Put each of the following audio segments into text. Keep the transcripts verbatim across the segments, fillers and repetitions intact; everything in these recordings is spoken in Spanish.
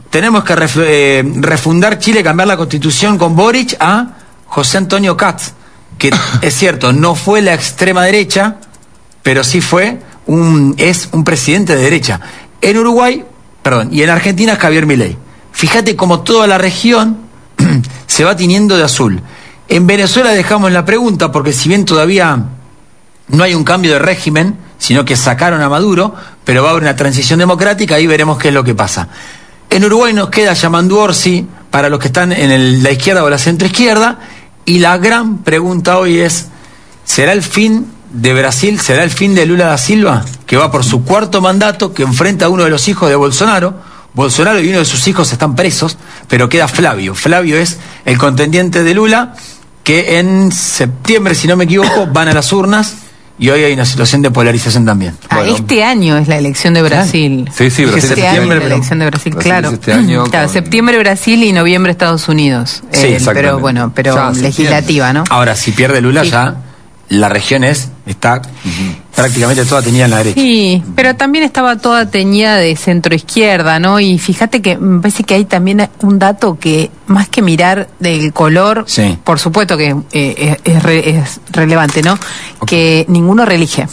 tenemos que ref, eh, refundar Chile, cambiar la constitución con Boric a José Antonio Katz, que es cierto, no fue la extrema derecha, pero sí fue un, es un presidente de derecha. En Uruguay, perdón, y en Argentina es Javier Milei. Fíjate cómo toda la región se va tiñendo de azul. En Venezuela dejamos la pregunta, porque si bien todavía no hay un cambio de régimen, sino que sacaron a Maduro, pero va a haber una transición democrática, ahí veremos qué es lo que pasa. En Uruguay nos queda Yamandu Orsi, para los que están en el, la izquierda o la centroizquierda, y la gran pregunta hoy es, ¿será el fin de Brasil, será el fin de Lula da Silva, que va por su cuarto mandato, que enfrenta a uno de los hijos de Bolsonaro? Bolsonaro y uno de sus hijos están presos, pero queda Flavio. Flavio es el contendiente de Lula, que en septiembre, si no me equivoco, van a las urnas, y hoy hay una situación de polarización también. Ah, bueno, este año es la elección de Brasil. Sí, sí, Brasil. Este año es la elección de Brasil, Brasil claro. Este año claro, con... septiembre Brasil y noviembre Estados Unidos. Sí, eh, pero bueno, pero ya, legislativa, ¿no? Ahora, si pierde Lula, sí, ya la región es, está uh-huh. prácticamente toda teñida en la derecha. Sí, pero también estaba toda teñida de centro-izquierda, ¿no? Y fíjate que me parece que hay también un dato que, más que mirar del color, sí, por supuesto que eh, es, es, re, es relevante, ¿no? Okay. Que ninguno reelige.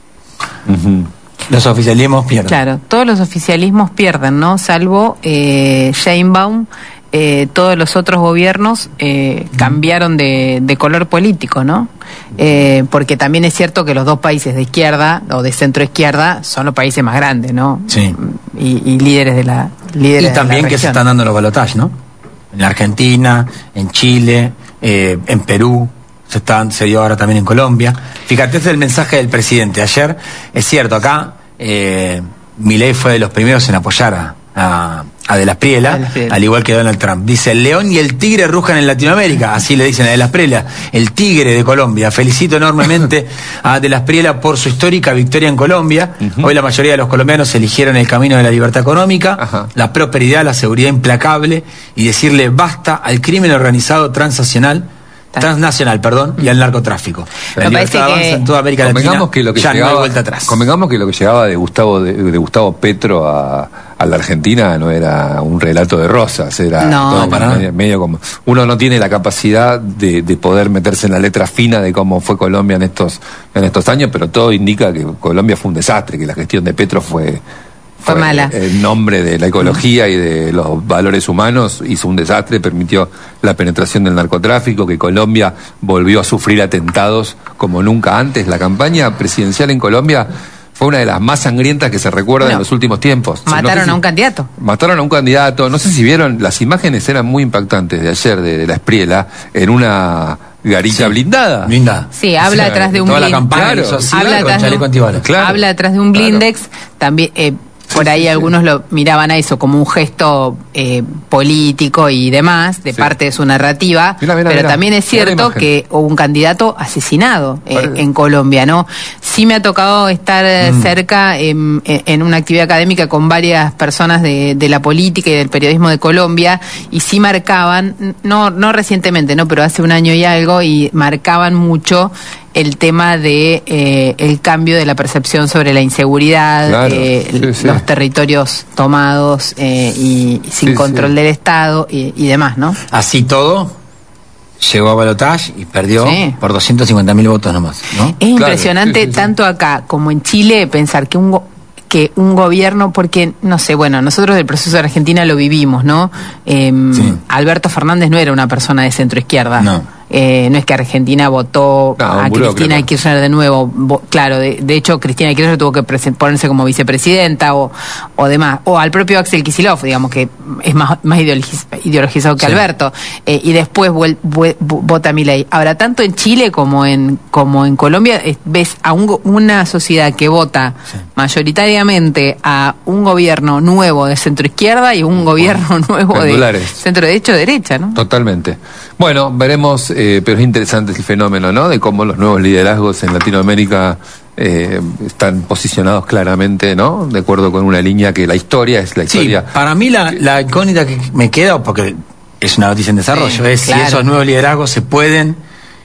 Uh-huh. Los oficialismos pierden. Claro, todos los oficialismos pierden, ¿no? Salvo eh, Sheinbaum. Eh, todos los otros gobiernos eh, cambiaron de, de color político, ¿no? Eh, porque también es cierto que los dos países de izquierda o de centro izquierda son los países más grandes, ¿no? Sí. Y, y líderes de la líderes y también de la que región. Se están dando los balotajes, ¿no? En la Argentina, en Chile, eh, en Perú, se están, se dio ahora también en Colombia. Fíjate, este es el mensaje del presidente. Ayer, es cierto, acá eh, Milei fue de los primeros en apoyar a A, a De la Espriella, al igual que Donald Trump. Dice, el león y el tigre rujan en Latinoamérica, así le dicen a De la Espriella, el tigre de Colombia. Felicito enormemente a De la Espriella por su histórica victoria en Colombia. Uh-huh. Hoy la mayoría de los colombianos eligieron el camino de la libertad económica, uh-huh. la prosperidad, la seguridad implacable, y decirle basta al crimen organizado transnacional, transnacional, perdón, y al narcotráfico. La libertad avanza en toda América Latina, que lo que ya llegaba, no hay vuelta atrás. Convengamos que lo que llegaba de Gustavo de, de Gustavo Petro a, a la Argentina no era un relato de rosas, era no, todo para medio, medio como... Uno no tiene la capacidad de, de poder meterse en la letra fina de cómo fue Colombia en estos, en estos años, pero todo indica que Colombia fue un desastre, que la gestión de Petro fue... Fue, fue mala. En nombre de la ecología y de los valores humanos hizo un desastre, permitió la penetración del narcotráfico, que Colombia volvió a sufrir atentados como nunca antes. La campaña presidencial en Colombia fue una de las más sangrientas que se recuerda bueno, en los últimos tiempos. Mataron no sé si, a un candidato. Mataron a un candidato. No sé si vieron, las imágenes eran muy impactantes de ayer de, de la Espriella en una... garita sí. blindada. Blindada. Sí, habla o sea, atrás de un blindex. Claro, habla, atrás de un, claro, habla atrás de un blindex. Claro. También, eh, por ahí sí, algunos sí. lo miraban a eso como un gesto eh, político y demás, de sí. parte de su narrativa. Mira, mira, pero mira. También es cierto que hubo un candidato asesinado eh, en Colombia, ¿no? Sí me ha tocado estar mm. cerca en, en una actividad académica con varias personas de, de la política y del periodismo de Colombia, y sí marcaban, no, no recientemente, ¿no? Pero hace un año y algo, y marcaban mucho el tema de eh, el cambio de la percepción sobre la inseguridad, claro, eh, sí, sí. los territorios tomados eh, y sin sí, control sí. del Estado y, y demás, ¿no? Así todo, llegó a balotaje y perdió sí. por doscientos cincuenta mil votos nomás, ¿no? Es claro, impresionante, sí, sí, sí. tanto acá como en Chile, pensar que un que un gobierno, porque, no sé, bueno, nosotros del proceso de Argentina lo vivimos, ¿no? Eh, sí. Alberto Fernández no era una persona de centro izquierda. No. Eh, no es que Argentina votó no, a Cristina claro. Kirchner de nuevo, bo, claro, de, de hecho Cristina Kirchner tuvo que ponerse como vicepresidenta o, o demás, o al propio Axel Kicillof, digamos, que es más, más ideologiz, ideologizado que sí. Alberto, eh, y después vuel, vuel, vota Milei. Ahora, tanto en Chile como en como en Colombia, es, ves a un, una sociedad que vota sí. mayoritariamente a un gobierno nuevo de centro izquierda y un gobierno bueno, nuevo pendulares. de centro derecho derecha, ¿no? Totalmente. Bueno, veremos... Eh, pero es interesante el fenómeno, ¿no? De cómo los nuevos liderazgos en Latinoamérica eh, están posicionados claramente, ¿no? De acuerdo con una línea que la historia es la historia. Sí, para mí la, la incógnita que me queda, porque es una noticia en desarrollo, sí, es claro. si esos nuevos liderazgos se pueden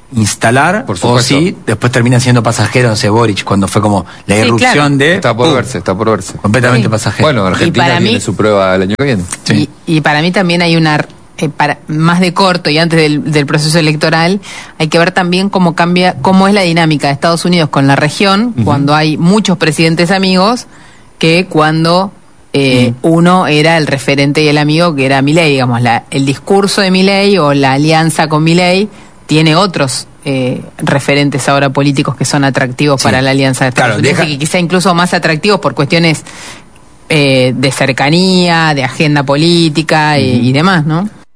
instalar, o si después terminan siendo pasajeros, no sé, Boric, cuando fue como la sí, irrupción claro. de... Está por uh, verse, está por verse. Completamente sí. pasajero. Bueno, Argentina tiene mí, su prueba el año que viene. Sí. Y, y para mí también hay una... Eh, para, más de corto y antes del, del proceso electoral, hay que ver también cómo cambia, cómo es la dinámica de Estados Unidos con la región, uh-huh. cuando hay muchos presidentes amigos, que cuando... Eh, mm. uno era el referente y el amigo, que era Milei, digamos, la, el discurso de Milei o la alianza con Milei tiene otros eh, referentes ahora políticos que son atractivos sí. para la alianza de Estados claro, Unidos, deja... y que quizá incluso más atractivos por cuestiones eh, de cercanía, de agenda política uh-huh. y, y demás, ¿no?